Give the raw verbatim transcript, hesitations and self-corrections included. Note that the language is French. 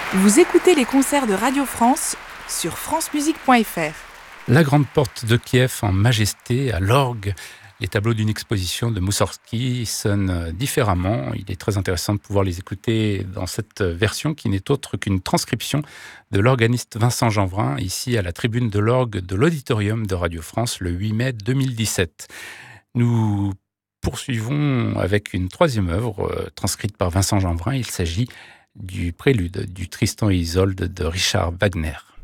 Vous écoutez les concerts de Radio France sur francemusique point f r. La grande porte de Kiev en majesté à l'orgue. Les tableaux d'une exposition de Moussorgsky sonnent différemment. Il est très intéressant de pouvoir les écouter dans cette version qui n'est autre qu'une transcription de l'organiste Vincent Jeanvrin, ici à la tribune de l'orgue de l'Auditorium de Radio France le huit mai deux mille dix-sept. Nous poursuivons avec une troisième œuvre euh, transcrite par Vincent Jeanvrin. Il s'agit du prélude du Tristan et Isolde de Richard Wagner.